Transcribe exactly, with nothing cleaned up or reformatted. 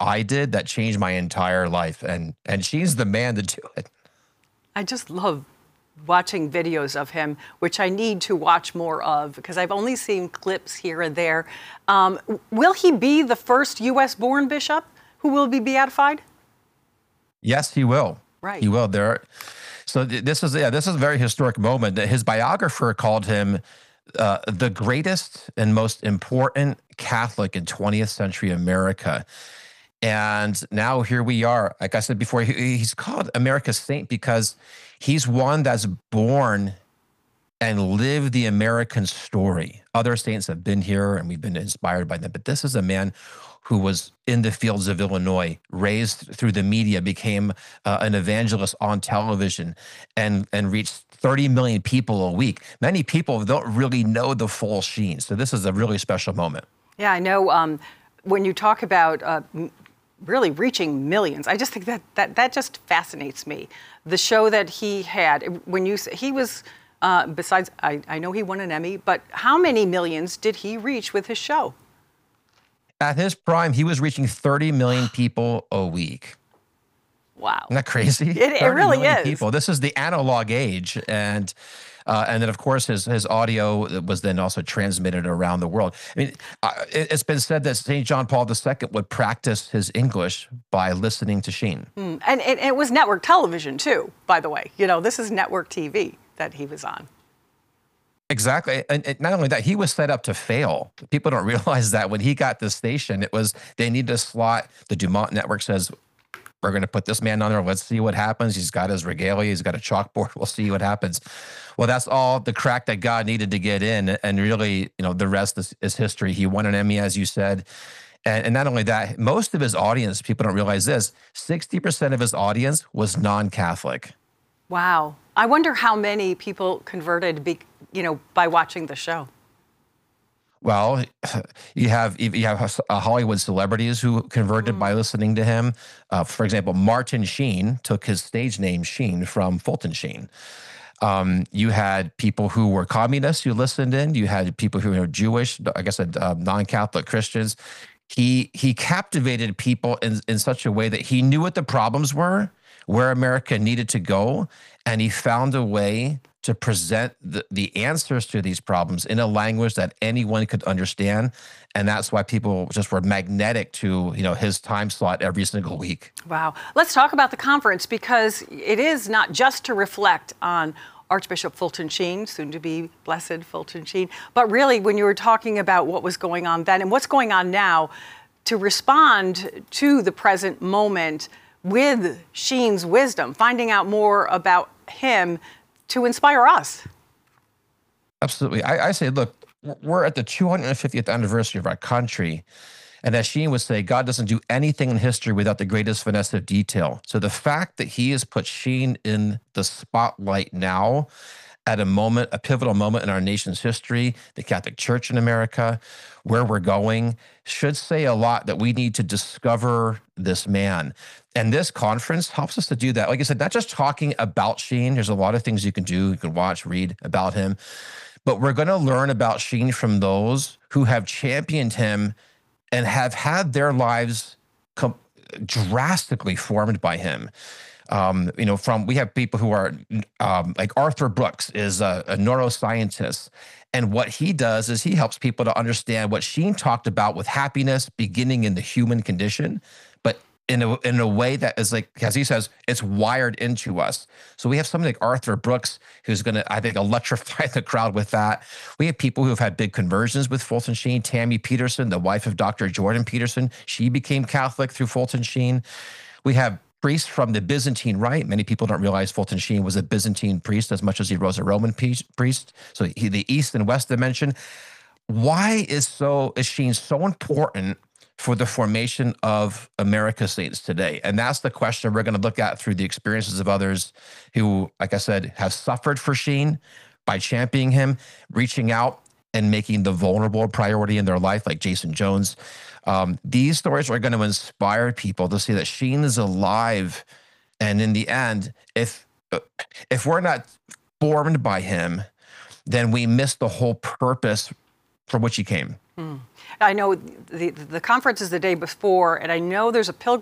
I did that changed my entire life. And, and she's the man to do it. I just love watching videos of him, which I need to watch more of because I've only seen clips here and there. Um, will he be the first U S born bishop who will be beatified? Yes, he will. Right. He will. There. Are, so th- this is yeah, this is a very historic moment. His biographer called him uh, the greatest and most important Catholic in twentieth century America. And now here we are. Like I said before, he, he's called America's saint because he's one that's born and lived the American story. Other saints have been here and we've been inspired by them. But this is a man who was in the fields of Illinois, raised through the media, became uh, an evangelist on television, and, and reached thirty million people a week. Many people don't really know the full Sheen. So this is a really special moment. Yeah, I know um, when you talk about uh, really reaching millions, I just think that, that that just fascinates me. The show that he had, when you he was, uh, besides, I, I know he won an Emmy, but how many millions did he reach with his show? At his prime, he was reaching thirty million people a week. Wow. Isn't that crazy? It, it really is. People. This is the analog age. And uh, and then, of course, his his audio was then also transmitted around the world. I mean, uh, it, it's been said that Saint John Paul the Second would practice his English by listening to Sheen. Mm. And, and it was network television, too, by the way. You know, this is network T V that he was on. Exactly. And, and not only that, he was set up to fail. People don't realize that when he got the station, it was they need to slot. The Dumont Network says, we're going to put this man on there. Let's see what happens. He's got his regalia. He's got a chalkboard. We'll see what happens. Well, that's all the crack that God needed to get in. And really, you know, the rest is, is history. He won an Emmy, as you said. And, and not only that, most of his audience, people don't realize this, sixty percent of his audience was non-Catholic. Wow. I wonder how many people converted, be, you know, by watching the show. Well, you have you have Hollywood celebrities who converted mm. by listening to him. Uh, for example, Martin Sheen took his stage name Sheen from Fulton Sheen. Um, you had people who were communists who listened in. You had people who were Jewish, I guess, uh, non-Catholic Christians. He he captivated people in, in such a way that he knew what the problems were, where America needed to go, and he found a way to present the, the answers to these problems in a language that anyone could understand. And that's why people just were magnetic to, you know, his time slot every single week. Wow. Let's talk about the conference, because it is not just to reflect on Archbishop Fulton Sheen, soon to be Blessed Fulton Sheen, but really when you were talking about what was going on then and what's going on now, to respond to the present moment with Sheen's wisdom, finding out more about him to inspire us. Absolutely. I, I say, look, we're at the two hundred fiftieth anniversary of our country. And as Sheen would say, God doesn't do anything in history without the greatest finesse of detail. So the fact that he has put Sheen in the spotlight now at a moment, a pivotal moment in our nation's history, the Catholic Church in America, where we're going, should say a lot that we need to discover this man. And this conference helps us to do that. Like I said, not just talking about Sheen. There's a lot of things you can do. You can watch, read about him. But we're going to learn about Sheen from those who have championed him and have had their lives com- drastically formed by him. Um, you know, from we have people who are um, like Arthur Brooks is a, a neuroscientist. And what he does is he helps people to understand what Sheen talked about with happiness beginning in the human condition, but in a, in a way that is like, as he says, it's wired into us. So we have somebody like Arthur Brooks who's going to, I think, electrify the crowd with that. We have people who have had big conversions with Fulton Sheen. Tammy Peterson, the wife of Doctor Jordan Peterson, she became Catholic through Fulton Sheen. We have priests from the Byzantine Rite. Many people don't realize Fulton Sheen was a Byzantine priest as much as he was a Roman priest. So he, the East and West dimension. Why is so is Sheen so important for the formation of America's saints today? And that's the question we're going to look at through the experiences of others who, like I said, have suffered for Sheen by championing him, reaching out and making the vulnerable a priority in their life, like Jason Jones. Um, these stories are going to inspire people to see that Sheen is alive. And in the end, if if we're not formed by him, then we miss the whole purpose from which he came. Hmm. I know the, the conference is the day before, and I know there's a pilgrimage